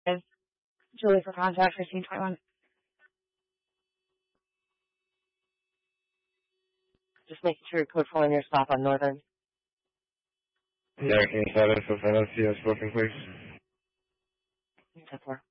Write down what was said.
Is Julie for contact 1521. Just making sure you're code following your stop on Northern. Yeah, can you start us with NLCS booking, please? 10-4.